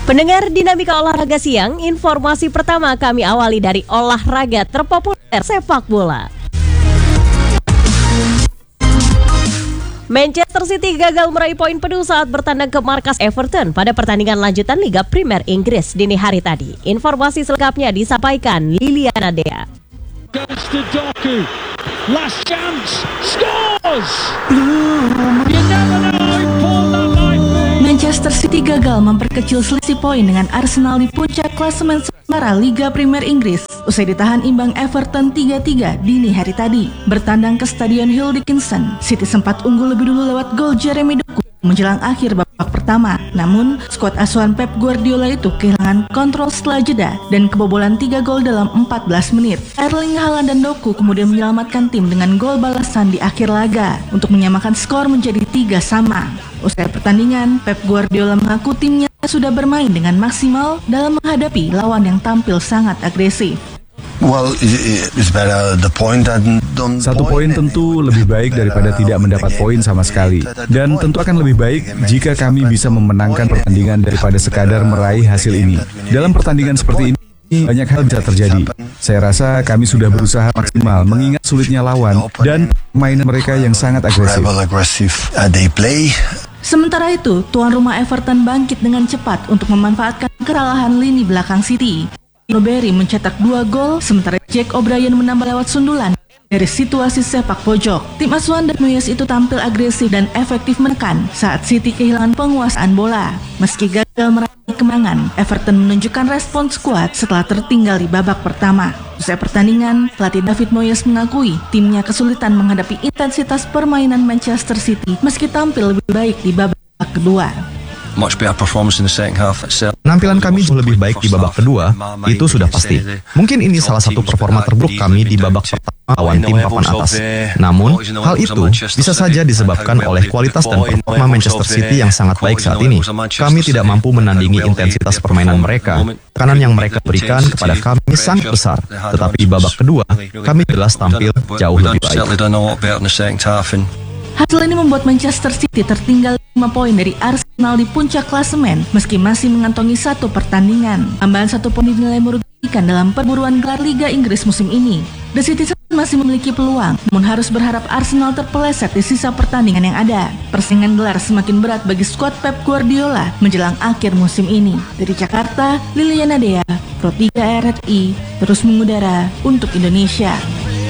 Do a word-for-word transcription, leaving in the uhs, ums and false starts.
Pendengar Dinamika Olahraga Siang, informasi pertama kami awali dari olahraga terpopuler sepak bola. Manchester City gagal meraih poin penuh saat bertandang ke markas Everton pada pertandingan lanjutan Liga Primer Inggris dini hari tadi. Informasi selengkapnya disampaikan Liliana Dea. Last chance, scores! You never know, pulled that line. Manchester City gagal memperkecil selisih poin dengan Arsenal di puncak klasemen sementara Liga Primer Inggris usai ditahan imbang Everton tiga tiga dini hari tadi. Bertandang ke Stadion Hill Dickinson, City sempat unggul lebih dulu lewat gol Jeremy Doku menjelang akhir babak pertama. Namun, skuad asuhan Pep Guardiola itu kehilangan kontrol setelah jeda dan kebobolan tiga gol dalam empat belas menit. Erling Haaland dan Doku kemudian menyelamatkan tim dengan gol balasan di akhir laga untuk menyamakan skor menjadi tiga sama. Usai pertandingan, Pep Guardiola mengaku timnya sudah bermain dengan maksimal dalam menghadapi lawan yang tampil sangat agresif. Well, it's better the point than don't Satu poin tentu lebih baik daripada tidak mendapat poin sama sekali. Dan tentu akan lebih baik jika kami bisa memenangkan pertandingan daripada sekadar meraih hasil ini. Dalam pertandingan seperti ini, banyak hal bisa terjadi. Saya rasa kami sudah berusaha maksimal mengingat sulitnya lawan dan permainan mereka yang sangat agresif. Sementara itu, tuan rumah Everton bangkit dengan cepat untuk memanfaatkan kekalahan lini belakang City. Ribery mencetak dua gol, sementara Jack O'Brien menambah lewat sundulan dari situasi sepak pojok. Tim asuhan dan Moyes itu tampil agresif dan efektif menekan saat City kehilangan penguasaan bola. Meski gagal meraih kemenangan, Everton menunjukkan respons kuat setelah tertinggal di babak pertama. Usai pertandingan, pelatih David Moyes mengakui timnya kesulitan menghadapi intensitas permainan Manchester City meski tampil lebih baik di babak kedua. Penampilan kami jauh lebih baik di babak kedua, itu sudah pasti. Mungkin ini salah satu performa terburuk kami di babak pertama lawan tim papan atas. Namun, hal itu bisa saja disebabkan oleh kualitas dan performa Manchester City yang sangat baik saat ini. Kami tidak mampu menandingi intensitas permainan mereka. Tekanan yang mereka berikan kepada kami sangat besar. Tetapi di babak kedua, kami jelas tampil jauh lebih baik. Hasil ini membuat Manchester City tertinggal lima poin dari Arsenal di puncak klasemen meski masih mengantongi satu pertandingan. Tambahan satu poin dinilai merugikan dalam perburuan gelar Liga Inggris musim ini. The City masih memiliki peluang, namun harus berharap Arsenal terpeleset di sisa pertandingan yang ada. Persaingan gelar semakin berat bagi skuad Pep Guardiola menjelang akhir musim ini. Dari Jakarta, Liliana Dea, Pro tiga R R I, terus mengudara untuk Indonesia.